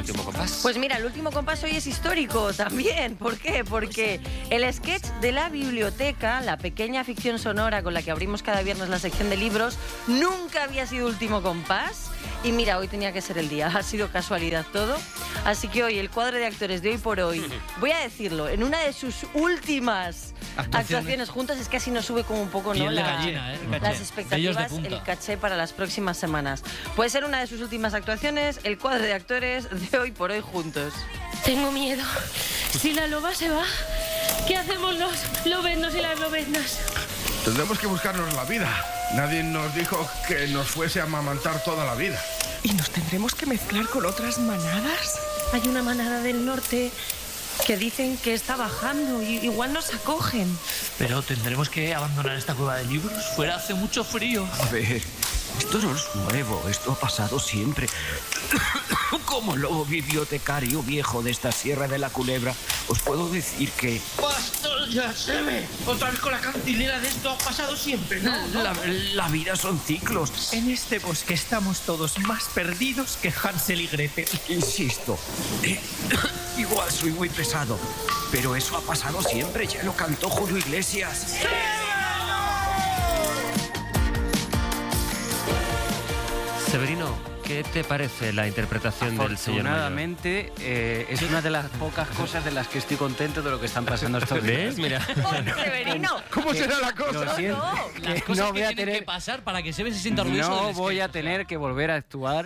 último compás? Pues mira, el último compás hoy es histórico también. ¿Por qué? Porque el sketch de la biblioteca, la pequeña ficción sonora con la que abrimos cada viernes la sección de libros, nunca había sido último compás. Y mira, hoy tenía que ser el día, ha sido casualidad todo. Así que hoy, el cuadro de actores de Hoy por Hoy, voy a decirlo, en una de sus últimas actuaciones juntas, es que así nos sube como un poco, ¿no? Las expectativas, el caché para las próximas semanas. Puede ser una de sus últimas actuaciones, el cuadro de actores de Hoy por Hoy juntos. Tengo miedo. Si la loba se va, ¿qué hacemos los lobeznos y las lobeznas? Tendremos que buscarnos la vida. Nadie nos dijo que nos fuese a amamantar toda la vida. ¿Y nos tendremos que mezclar con otras manadas? Hay una manada del norte que dicen que está bajando y igual nos acogen. Pero tendremos que abandonar esta cueva de libros. Fuera hace mucho frío. A ver, esto no es nuevo, esto ha pasado siempre. Como lobo bibliotecario viejo de esta Sierra de la Culebra, os puedo decir que... ¡Pastor, ya se ve! Otra vez con la cantilena de esto ha pasado siempre, ¿no? La vida son ciclos. En este bosque estamos todos más perdidos que Hansel y Gretel. Insisto, igual soy muy pesado, pero eso ha pasado siempre, ya lo cantó Julio Iglesias. Severino, ¿qué te parece la interpretación del señor Mayor? Afortunadamente, es una de las pocas cosas de las que estoy contento de lo que están pasando estos días. ¿Ves? Mira. Severino. ¿Cómo será la cosa? Lo siento, Las cosas que tienen que pasar para que Sebe se sienta orgulloso del no sketch, voy a o sea. tener que volver a actuar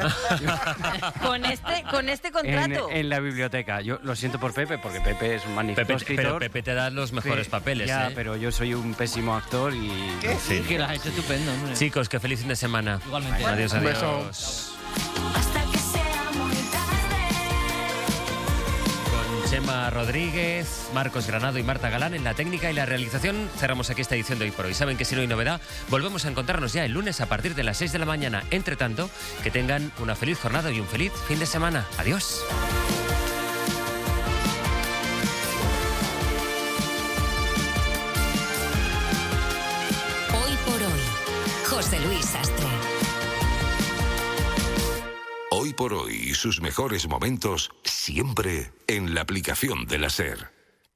Con este contrato. en la biblioteca. Yo lo siento por Pepe, porque Pepe es un magnífico Pero escritor. Pepe te da los mejores papeles, Ya, ¿eh? pero yo soy un pésimo actor y... Sí. Que lo has hecho estupendo, hombre. Chicos, que feliz fin de semana. Igualmente. Adiós, Un adiós. beso. Con Chema Rodríguez, Marcos Granado y Marta Galán en la técnica y la realización. Cerramos aquí esta edición de Hoy por Hoy. Saben que si no hay novedad, volvemos a encontrarnos ya el lunes a partir de las 6 de la mañana. Entre tanto, que tengan una feliz jornada y un feliz fin de semana. Adiós. Hoy por Hoy, José Luis Sastre. Hoy por Hoy y sus mejores momentos siempre en la aplicación de la SER.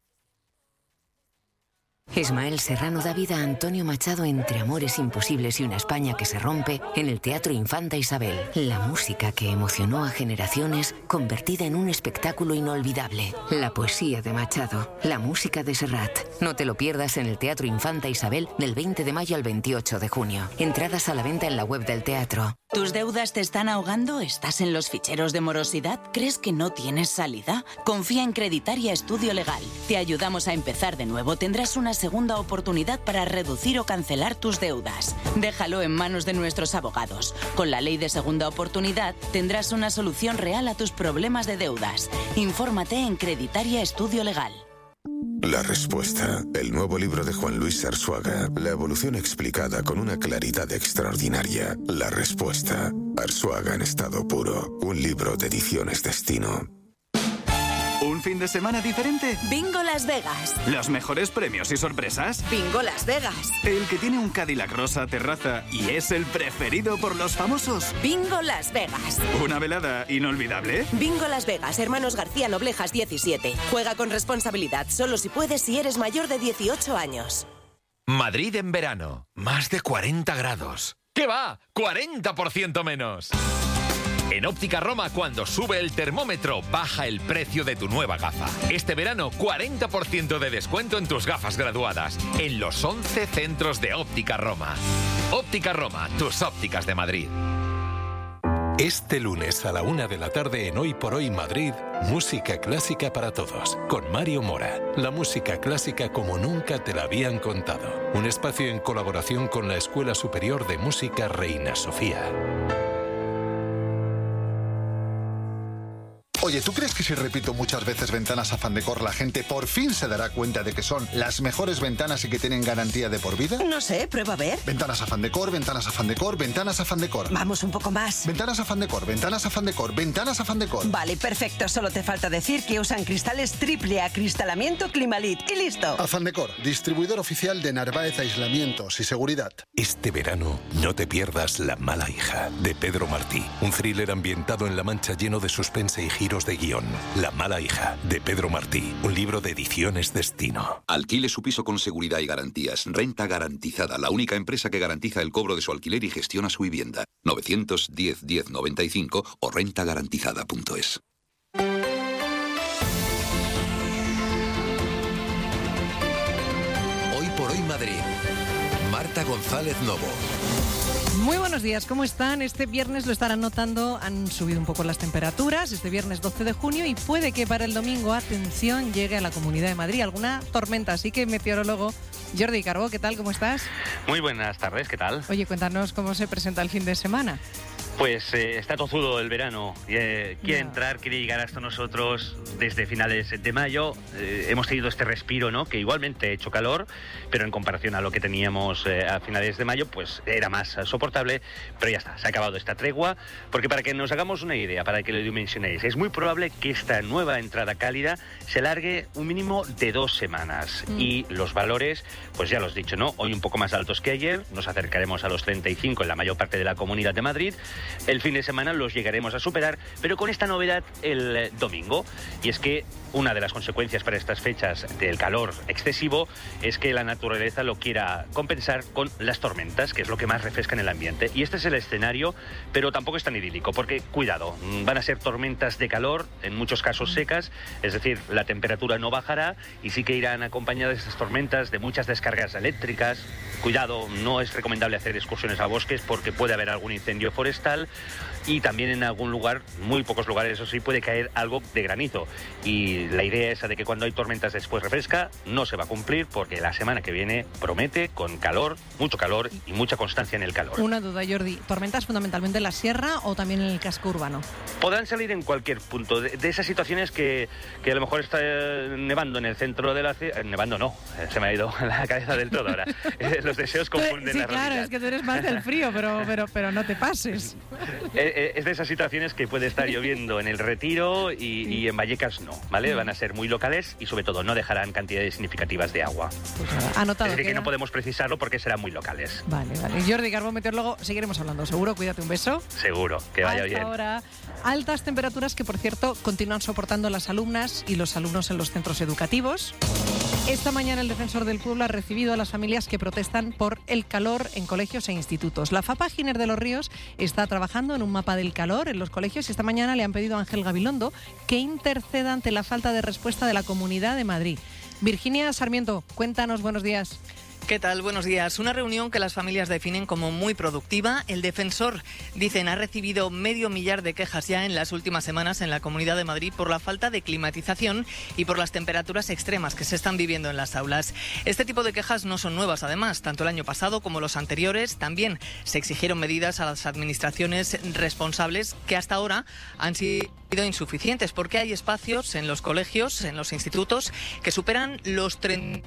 Ismael Serrano da vida a Antonio Machado entre amores imposibles y una España que se rompe en el Teatro Infanta Isabel. La música que emocionó a generaciones convertida en un espectáculo inolvidable. La poesía de Machado, la música de Serrat. No te lo pierdas en el Teatro Infanta Isabel del 20 de mayo al 28 de junio. Entradas a la venta en la web del teatro. ¿Tus deudas te están ahogando? ¿Estás en los ficheros de morosidad? ¿Crees que no tienes salida? Confía en Creditaria Estudio Legal. Te ayudamos a empezar de nuevo. Tendrás una segunda oportunidad para reducir o cancelar tus deudas. Déjalo en manos de nuestros abogados. Con la ley de segunda oportunidad tendrás una solución real a tus problemas de deudas. Infórmate en Creditaria Estudio Legal. La respuesta, el nuevo libro de Juan Luis Arzuaga, la evolución explicada con una claridad extraordinaria. La respuesta, Arzuaga en estado puro, un libro de Ediciones Destino. ¿Un fin de semana diferente? Bingo Las Vegas. ¿Los mejores premios y sorpresas? Bingo Las Vegas. ¿El que tiene un Cadillac rosa terraza y es el preferido por los famosos? Bingo Las Vegas. ¿Una velada inolvidable? Bingo Las Vegas, Hermanos García Noblejas 17. Juega con responsabilidad, solo si puedes si eres mayor de 18 años. Madrid en verano, más de 40 grados. ¿Qué va? ¡40% menos! En Óptica Roma, cuando sube el termómetro, baja el precio de tu nueva gafa. Este verano, 40% de descuento en tus gafas graduadas, en los 11 centros de Óptica Roma. Óptica Roma, tus ópticas de Madrid. Este lunes a la 1 de la tarde en Hoy por Hoy Madrid, música clásica para todos, con Mario Mora. La música clásica como nunca te la habían contado. Un espacio en colaboración con la Escuela Superior de Música Reina Sofía. Oye, ¿tú crees que si repito muchas veces ventanas Afán Decor, la gente por fin se dará cuenta de que son las mejores ventanas y que tienen garantía de por vida? No sé, prueba a ver. Ventanas Afán Decor, ventanas Afán Decor, ventanas Afán Decor. Vamos un poco más. Ventanas Afán Decor, ventanas Afán Decor, ventanas Afán Decor. Vale, perfecto. Solo te falta decir que usan cristales triple acristalamiento Climalit y listo. Afán Decor, distribuidor oficial de Narváez Aislamientos y Seguridad. Este verano no te pierdas La mala hija, de Pedro Martí. Un thriller ambientado en La Mancha lleno de suspense y giros de guión. La mala hija, de Pedro Martí. Un libro de Ediciones Destino. Alquile su piso con seguridad y garantías. Renta Garantizada, la única empresa que garantiza el cobro de su alquiler y gestiona su vivienda. 910 10 95 o rentagarantizada.es. Hoy por hoy Madrid. Marta González Novo. Muy buenos días, ¿cómo están? Este viernes lo estarán notando, han subido un poco las temperaturas, este viernes 12 de junio y puede que para el domingo, atención, llegue a la Comunidad de Madrid alguna tormenta, así que meteorólogo Jordi Carbó, ¿qué tal? ¿Cómo estás? Muy buenas tardes, ¿qué tal? Oye, cuéntanos cómo se presenta el fin de semana. Pues está tozudo el verano, quiere entrar, quiere llegar hasta nosotros desde finales de mayo. Hemos tenido este respiro, ¿no? Que igualmente ha hecho calor, pero en comparación a lo que teníamos a finales de mayo, pues era más soportable, pero ya está, se ha acabado esta tregua, porque para que nos hagamos una idea, para que lo dimensionéis, es muy probable que esta nueva entrada cálida se largue un mínimo de 2 semanas y los valores, pues ya lo has dicho, ¿no? Hoy un poco más altos que ayer, nos acercaremos a los 35 en la mayor parte de la Comunidad de Madrid. El fin de semana los llegaremos a superar, pero con esta novedad el domingo, y es que una de las consecuencias para estas fechas del calor excesivo es que la naturaleza lo quiera compensar con las tormentas, que es lo que más refresca en el ambiente. Y este es el escenario, pero tampoco es tan idílico, porque, cuidado, van a ser tormentas de calor, en muchos casos secas, es decir, la temperatura no bajará y sí que irán acompañadas estas tormentas de muchas descargas eléctricas. Cuidado, no es recomendable hacer excursiones a bosques porque puede haber algún incendio forestal y también en algún lugar, muy pocos lugares, eso sí, puede caer algo de granizo. Y la idea esa de que cuando hay tormentas después refresca no se va a cumplir porque la semana que viene promete con calor, mucho calor y mucha constancia en el calor. Una duda, Jordi, ¿tormentas fundamentalmente en la sierra o también en el casco urbano? Podrán salir en cualquier punto de esas situaciones que a lo mejor está nevando en el centro de la ciudad. Nevando no, se me ha ido la cabeza del todo ahora. Los deseos confunden la realidad. Sí, claro, es que tú eres más del frío, pero no te pases. Es de esas situaciones que puede estar lloviendo en el Retiro y en Vallecas no, ¿vale? Van a ser muy locales y sobre todo no dejarán cantidades significativas de agua. Pues anotado. Es decir, que no podemos precisarlo porque serán muy locales. Vale. Jordi Carbó, meteorólogo, seguiremos hablando, seguro. Cuídate, un beso. Seguro, que vaya bien. Ahora, altas temperaturas que, por cierto, continúan soportando las alumnas y los alumnos en los centros educativos. Esta mañana el Defensor del Pueblo ha recibido a las familias que protestan por el calor en colegios e institutos. La FAPA Giner de los Ríos está trabajando en un mapa del calor en los colegios y esta mañana le han pedido a Ángel Gabilondo que interceda ante la falta de respuesta de la Comunidad de Madrid. Virginia Sarmiento, cuéntanos, buenos días. ¿Qué tal? Buenos días. Una reunión que las familias definen como muy productiva. El Defensor, dicen, ha recibido 500.000 de quejas ya en las últimas semanas en la Comunidad de Madrid por la falta de climatización y por las temperaturas extremas que se están viviendo en las aulas. Este tipo de quejas no son nuevas, además. Tanto el año pasado como los anteriores también se exigieron medidas a las administraciones responsables que hasta ahora han sido insuficientes porque hay espacios en los colegios, en los institutos, que superan los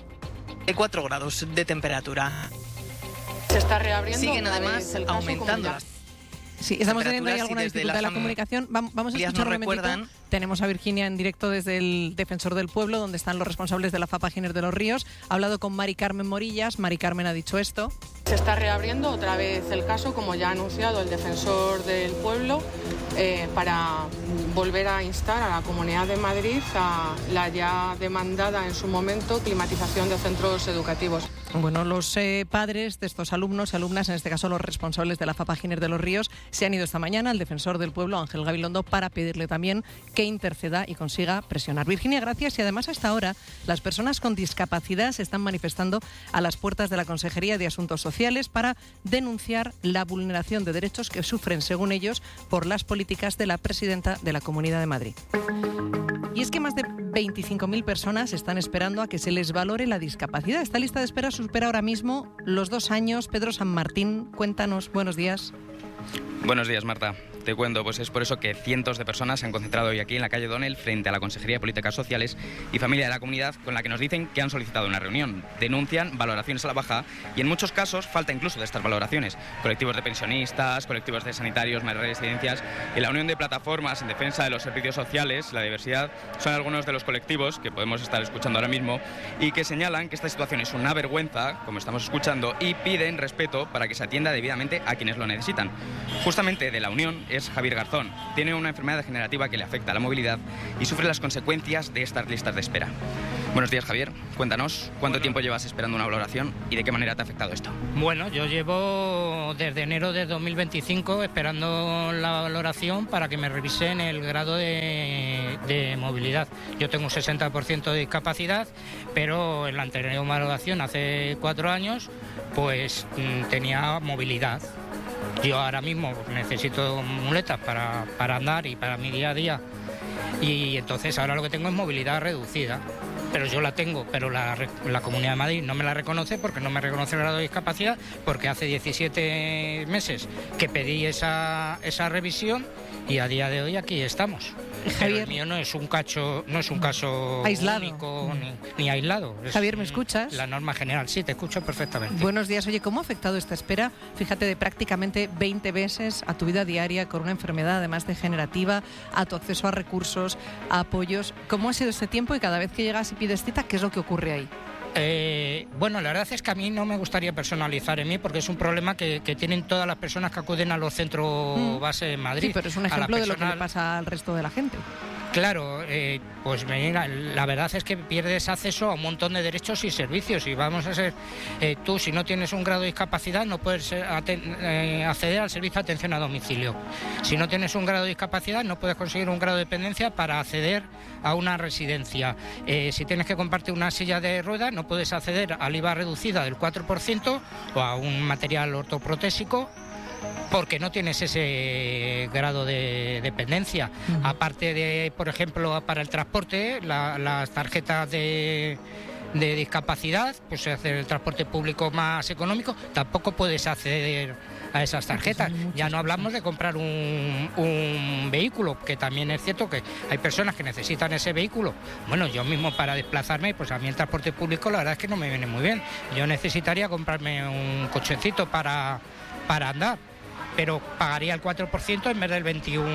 34 grados de temperatura. Se está reabriendo. Siguen además aumentando las Sí, estamos teniendo ahí alguna dificultad de la comunicación. Vamos a escuchar un momentito. Tenemos a Virginia en directo desde el Defensor del Pueblo, donde están los responsables de la FAPA Giner de los Ríos. Ha hablado con Mari Carmen Morillas. Mari Carmen ha dicho esto. Se está reabriendo otra vez el caso, como ya ha anunciado el Defensor del Pueblo, para volver a instar a la Comunidad de Madrid a la ya demandada en su momento climatización de centros educativos. Bueno, los padres de estos alumnos y alumnas, en este caso los responsables de la FAPA Giner de los Ríos, se han ido esta mañana al Defensor del Pueblo, Ángel Gabilondo, para pedirle también que interceda y consiga presionar. Virginia, gracias. Y además, hasta ahora, las personas con discapacidad se están manifestando a las puertas de la Consejería de Asuntos Sociales para denunciar la vulneración de derechos que sufren, según ellos, por las políticas de la presidenta de la Comunidad de Madrid. Y es que más de 25.000 personas están esperando a que se les valore la discapacidad. Esta lista de espera supera ahora mismo los 2 años. Pedro San Martín, cuéntanos, buenos días. Buenos días, Marta. Te cuento, pues es por eso que cientos de personas se han concentrado hoy aquí en la calle Donel frente a la Consejería de Políticas Sociales y Familia de la Comunidad, con la que nos dicen que han solicitado una reunión. Denuncian valoraciones a la baja y en muchos casos falta incluso de estas valoraciones. Colectivos de pensionistas, colectivos de sanitarios, más residencias y la Unión de Plataformas en Defensa de los Servicios Sociales, la diversidad, son algunos de los colectivos que podemos estar escuchando ahora mismo y que señalan que esta situación es una vergüenza, como estamos escuchando, y piden respeto para que se atienda debidamente a quienes lo necesitan. Justamente de la Unión es Javier Garzón. Tiene una enfermedad degenerativa que le afecta a la movilidad y sufre las consecuencias de estas listas de espera. Buenos días, Javier. Cuéntanos, ¿cuánto tiempo llevas esperando una valoración y de qué manera te ha afectado esto? Bueno, yo llevo desde enero de 2025 esperando la valoración para que me revisen el grado de movilidad. Yo tengo un 60% de discapacidad, pero en la anterior valoración, hace 4 años, pues tenía movilidad. Yo ahora mismo necesito muletas para andar y para mi día a día. Y entonces ahora lo que tengo es movilidad reducida. Pero yo la tengo, pero la Comunidad de Madrid no me la reconoce porque no me reconoce el grado de discapacidad, porque hace 17 meses que pedí esa revisión y a día de hoy aquí estamos. Javier, pero el mío no es un caso aislado. Único ni aislado. Javier, ¿me escuchas? La norma general, sí, te escucho perfectamente. Buenos días. Oye, ¿cómo ha afectado esta espera, fíjate, de prácticamente 20 meses a tu vida diaria con una enfermedad además degenerativa, a tu acceso a recursos, a apoyos? ¿Cómo ha sido este tiempo y cada vez que llegas y pides cita, qué es lo que ocurre ahí? Bueno, la verdad es que a mí no me gustaría personalizar en mí porque es un problema que tienen todas las personas que acuden a los centros base en Madrid. Sí, pero es un ejemplo de lo que le pasa al resto de la gente. Claro, pues mira, la verdad es que pierdes acceso a un montón de derechos y servicios y vamos a ser, tú si no tienes un grado de discapacidad no puedes acceder al servicio de atención a domicilio. Si no tienes un grado de discapacidad no puedes conseguir un grado de dependencia para acceder a una residencia. Si tienes que compartir una silla de ruedas no puedes acceder al IVA reducida del 4% o a un material ortoprotésico porque no tienes ese grado de dependencia. Aparte de, por ejemplo, para el transporte, las tarjetas de discapacidad, pues hacer el transporte público más económico, tampoco puedes acceder a esas tarjetas. Ya no hablamos de comprar un vehículo, que también es cierto que hay personas que necesitan ese vehículo. Bueno, yo mismo para desplazarme, pues a mí el transporte público la verdad es que no me viene muy bien. Yo necesitaría comprarme un cochecito para andar, pero pagaría el 4% en vez del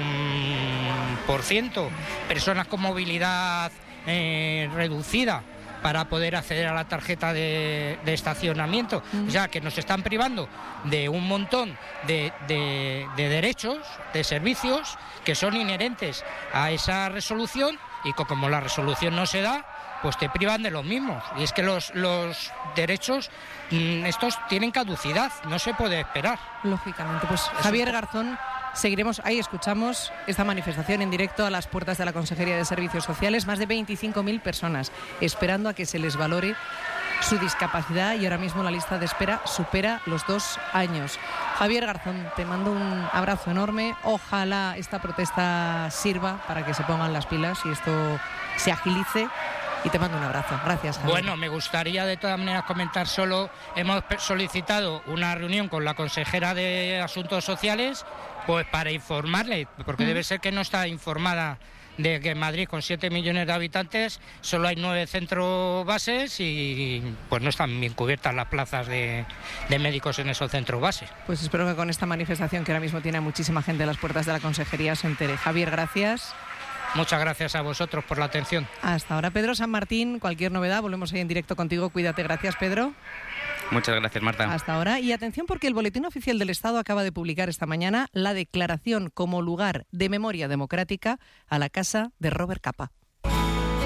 21%. Personas con movilidad reducida para poder acceder a la tarjeta de estacionamiento. O sea, que nos están privando de un montón de derechos, de servicios que son inherentes a esa resolución y como la resolución no se da, pues te privan de los mismos. Y es que los derechos estos tienen caducidad, no se puede esperar. Lógicamente, pues Javier Garzón, seguiremos ahí, escuchamos esta manifestación en directo a las puertas de la Consejería de Servicios Sociales, más de 25.000 personas esperando a que se les valore su discapacidad y ahora mismo la lista de espera supera los 2 años. Javier Garzón, te mando un abrazo enorme, ojalá esta protesta sirva para que se pongan las pilas y esto se agilice. Y te mando un abrazo. Gracias, Javier. Bueno, me gustaría de todas maneras comentar solo, hemos solicitado una reunión con la consejera de Asuntos Sociales, pues para informarle, porque debe ser que no está informada de que en Madrid, con 7 millones de habitantes, solo hay 9 centros bases y pues no están bien cubiertas las plazas de médicos en esos centros bases. Pues espero que con esta manifestación que ahora mismo tiene muchísima gente a las puertas de la consejería se entere. Javier, gracias. Muchas gracias a vosotros por la atención. Hasta ahora, Pedro San Martín, cualquier novedad, volvemos ahí en directo contigo. Cuídate, gracias, Pedro. Muchas gracias, Marta. Hasta ahora. Y atención porque el Boletín Oficial del Estado acaba de publicar esta mañana la declaración como lugar de memoria democrática a la casa de Robert Capa.